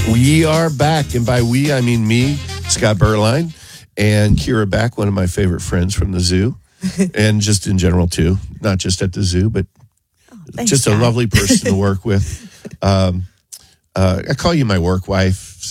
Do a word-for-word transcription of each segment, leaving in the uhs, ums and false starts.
We are back, and by we, I mean me, Scott Berline, and Kira Back, one of my favorite friends from the zoo, and just in general, too. Not just at the zoo, but oh, thanks, just Scott. a lovely person to work with. Um, uh, I call you my work wife.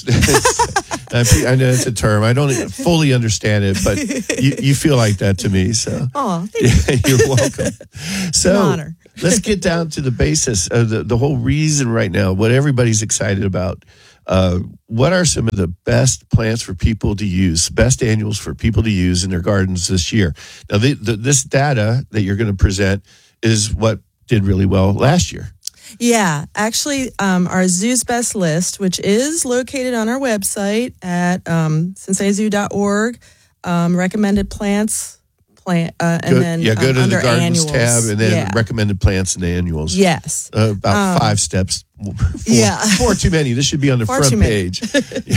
I know it's a term. I don't fully understand it, but you, you feel like that to me. So, oh, thank you. You're welcome. So, An honor. Let's get down to the basis of the, the whole reason right now, what everybody's excited about. Uh, what are some of the best plants for people to use, best annuals for people to use in their gardens this year? Now, the, the, this data that you're going to present is what did really well last year. Yeah, actually, um, our Zoo's Best List, which is located on our website at um, cincinnati zoo dot org, um, recommended plants, plant, uh, and go, then yeah, go um, to under the gardens annuals. tab and then yeah. recommended plants and annuals. Yes, uh, about um, five steps. Four, yeah, four too many. This should be on the Far front too many. page.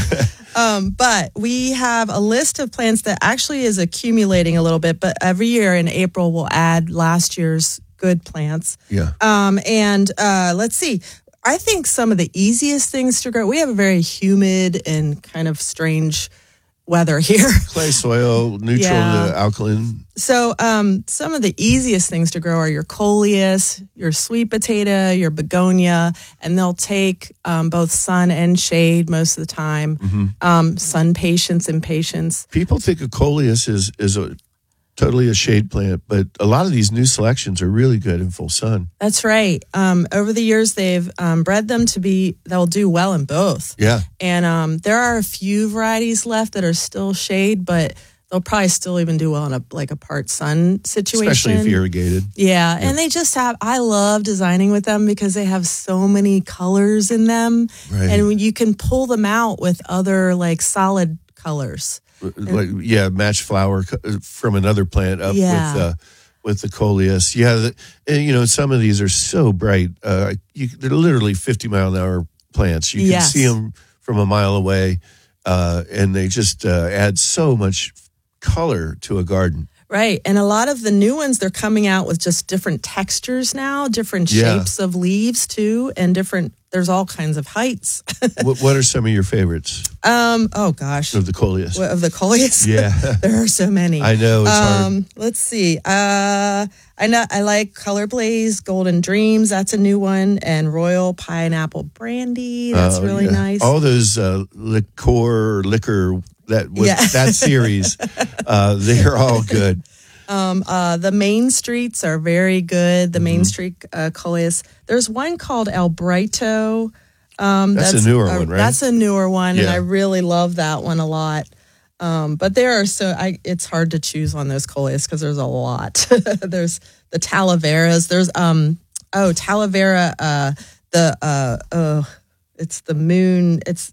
um, but we have a list of plants that actually is accumulating a little bit. But every year in April, we'll add last year's good plants. Yeah. Um, and uh, let's see. I think some of the easiest things to grow. We have a very humid and kind of strange weather here. Clay soil, neutral Yeah. to alkaline. So um, some of the easiest things to grow are your coleus, your sweet potato, your begonia, and they'll take um, both sun and shade most of the time. Mm-hmm. Um, sun patience and patience. People think a coleus is is a totally a shade plant, but a lot of these new selections are really good in full sun. That's right. Um, over the years, they've um, bred them to be, they'll do well in both. Yeah. And um, there are a few varieties left that are still shade, but they'll probably still even do well in a like a part sun situation. Especially if irrigated. Yeah, and they just have, I love designing with them because they have so many colors in them. Right. And when you can pull them out with other like solid colors. Like, yeah, match flower from another plant up Yeah. with uh, with the coleus. Yeah, the, and, you know, some of these are so bright. Uh, you, they're literally fifty mile an hour plants. You can Yes. see them from a mile away, uh, and they just uh, add so much color to a garden. Right. And a lot of the new ones, they're coming out with just different textures now, different Yeah. shapes of leaves too, and different, there's all kinds of heights. what, what are some of your favorites um. Oh, gosh. of the coleus? Of the coleus? Yeah. There are so many. I know, it's hard. Um, let's see. Uh, I know I like Color Blaze, Golden Dreams. That's a new one, and Royal Pineapple Brandy. That's Oh, really yeah. nice. All those uh, liqueur, liquor, that was, Yeah. that series, uh, they're all good. Um, uh, the Main Streets are very good. The Mm-hmm. Main Street uh, coleus. There's one called El Brito. Um, That's a newer one, right? That's a newer one, and Yeah. I really love that one a lot. Um, but there are so I, it's hard to choose on those coleus because there's a lot. There's the Talaveras. There's um oh Talavera. Uh, the uh oh, it's the moon. It's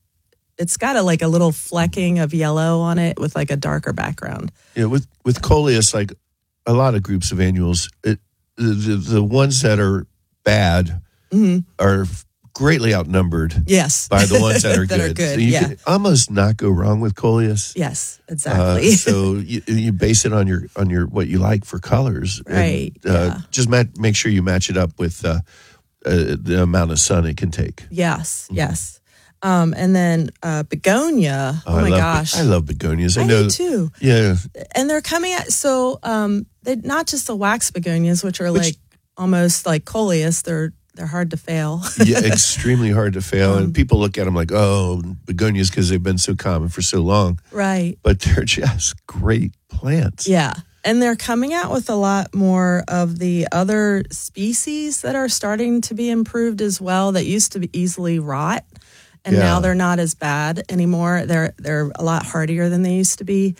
it's got a like a little flecking of yellow on it with like a darker background. Yeah, with with coleus, like a lot of groups of annuals, it, the, the the ones that are bad Mm-hmm. are greatly outnumbered Yes, by the ones that are that good. are good. So you yeah. can almost not go wrong with coleus. Yes, Uh, exactly. so you, you base it on your on your what you like for colors, Right, And, uh, yeah. Just mat- make sure you match it up with uh, uh, the amount of sun it can take. yes, yes. Um, and then uh, begonia. Oh, I my love, gosh, I love begonias. I, I know do too. Yeah, And they're coming out. So um, they not just the wax begonias, which are Which- like almost like coleus. They're they're hard to fail. yeah, extremely hard to fail, Um, and people look at them like, oh, begonias because they've been so common for so long. Right. But they're just great plants. Yeah. And they're coming out with a lot more of the other species that are starting to be improved as well that used to be easily rot. And Yeah. now they're not as bad anymore. They're they're a lot hardier than they used to be.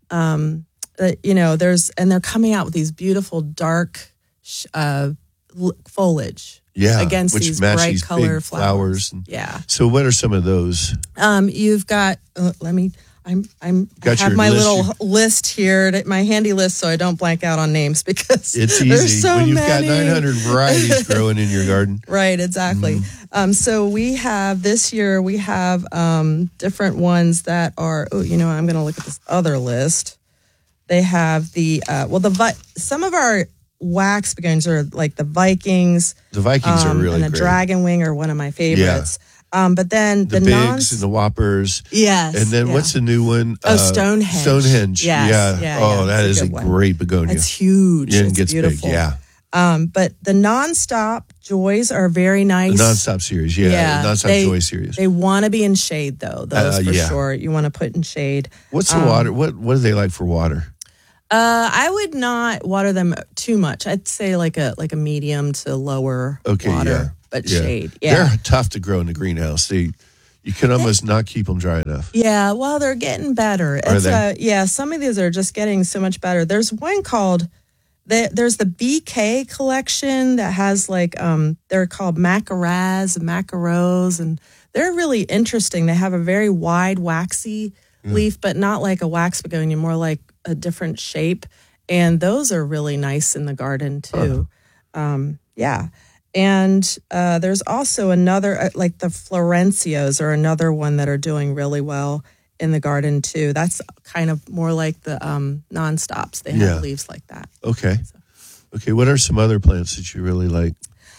Um, uh, you know, there's and they're coming out with these beautiful dark sh- uh, l- foliage. Yeah, against which these match bright these color big flowers. flowers and- Yeah. So what are some of those? Um, you've got. Uh, let me. I'm. I'm. Got I have your my list, little your- list here, my handy list, so I don't blank out on names because It's there's easy so when you've many. got nine hundred varieties growing in your garden. Right. Exactly. Mm-hmm. Um, so we have this year. We have um, different ones that are. Oh, you know, I'm going to look at this other list. They have the. Uh, well, the Vi- some of our wax begonias are like the Vikings. The Vikings um, are really and the great. Dragon Wing are one of my favorites. Um, but then The, the, bigs non and the whoppers. yes, And then yeah. what's the new one? Oh, Stonehenge. Stonehenge. Yes, yeah. yeah, Oh, yeah, that it's is a a good one. great begonia. It's huge. Yeah, and It's gets beautiful. big. Yeah. Um, but the nonstop joys are very The nice. nonstop series. Yeah. Yeah, the nonstop they- joy series. They want to be in shade though. Those Uh, for yeah. sure. You want to put in shade. What's the um, water? What What do they like for water? Uh, I would not water them too much. I'd say like a like a medium to lower Okay. water, yeah. but yeah. shade. Yeah. They're tough to grow in the greenhouse. They You can almost not keep them dry enough. Yeah, well, they're getting better. Are It's, they? Uh, yeah, some of these are just getting so much better. There's one called the, there's the B K collection that has like um they're called macaras and macaros, and they're really interesting. They have a very wide waxy leaf, but not like a wax begonia, more like a different shape. And those are really nice in the garden too. Um, yeah. And uh, there's also another, uh, like the Florencios are another one that are doing really well in the garden too. That's kind of more like the um, nonstops. They have Yeah. leaves like that. Okay. Okay. What are some other plants that you really like?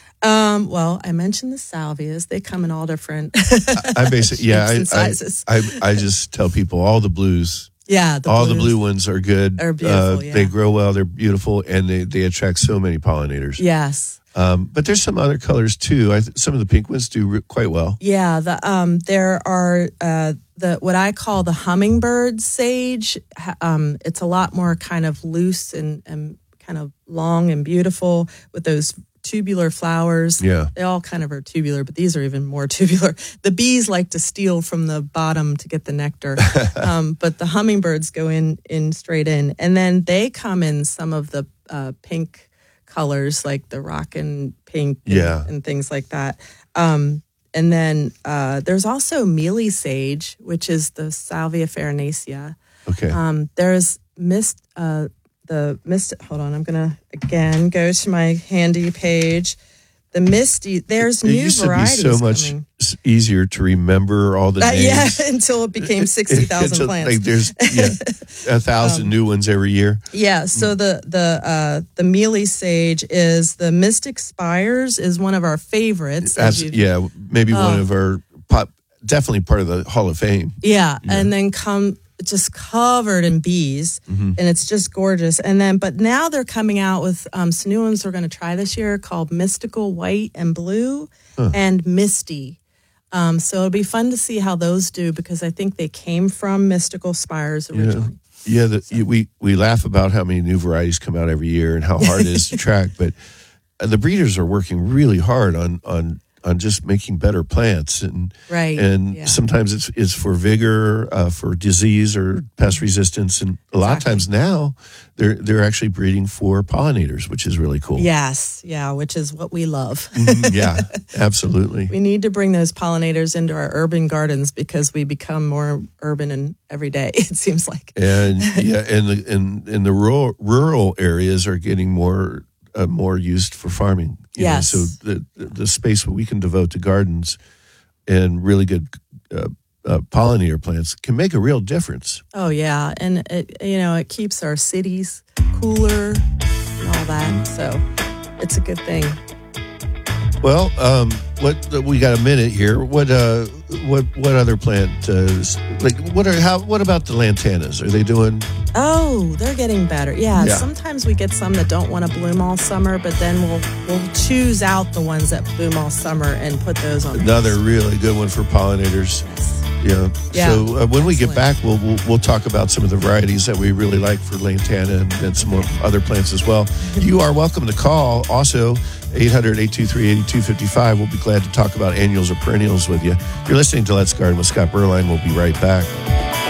Um, well, I mentioned the salvias. They come in all different I basically, yeah, shapes I, and I, sizes. I, I just tell people all the blues, yeah, the all the blues blue ones are good. are beautiful, Uh, yeah. They grow well. They're beautiful, and they, they attract so many pollinators. Yes. Um, but there's some other colors too. I th- some of the pink ones do re- quite well. Yeah, the um, there are uh, the what I call the hummingbird sage. Ha- Um, it's a lot more kind of loose and, and kind of long and beautiful with those tubular flowers. Yeah. They all kind of are tubular, but these are even more tubular. The bees like to steal from the bottom to get the nectar, um, but the hummingbirds go in in straight in, and then they come in some of the uh, pink colors like the rockin' pink and, Yeah. and things like that. Um, and then uh, there's also mealy sage, which is the Salvia farinaceae. Okay. Um, there's mist, uh, the mist. Hold on, I'm gonna again go to my handy page. The misty. There's it new used to be varieties so much coming. s- easier to remember all the Uh, yeah, names. until it became sixty thousand Until, plants. Like there's yeah, a thousand Um, new ones every year. Yeah, so the the uh, the mealy sage is the Mystic Spires is one of our favorites. as That's, you- yeah, maybe one Oh. of our pop, definitely part of the Hall of Fame. yeah, and then come just covered in bees, Mm-hmm. and it's just gorgeous. And then, but now they're coming out with um, some new ones we're going to try this year called Mystical White and Blue and Misty. Um, so it'll be fun to see how those do because I think they came from Mystical Spires originally. Yeah, the, you, we we laugh about how many new varieties come out every year and how hard it is to track, but uh, the breeders are working really hard on on on just making better plants, and Right, and yeah. sometimes it's it's for vigor, uh, for disease or pest resistance, and a lot of Exactly. times now they're they're actually breeding for pollinators, which is really cool. Yes, yeah, which is what we love. Mhm, yeah, absolutely. We need to bring those pollinators into our urban gardens because we become more urban and every day, it seems like. And yeah, and the and, and the rural rural areas are getting more uh, more used for farming. you know, Yes. so the the space we can devote to gardens and really good uh, uh, pollinator plants can make a real difference. Oh, yeah. And, it, you know, it keeps our cities cooler and all that. So it's a good thing. Well, um, what we got a minute here. What uh, what what other plant? Uh, like what are how? What about the lantanas? Are they doing? Oh, they're getting better. Yeah, Yeah. sometimes we get some that don't want to bloom all summer, but then we'll we'll choose out the ones that bloom all summer and put those on. Another really good one for pollinators. Yes. Yeah. Yeah, So uh, when we get excellent. back, we'll, we'll we'll talk about some of the varieties that we really like for lantana and, and some more other plants as well. You are welcome to call. Also, eight hundred, eight two three, eight two five five. We'll be glad to talk about annuals or perennials with you. You're listening to Let's Garden with Scott Berline. We'll be right back.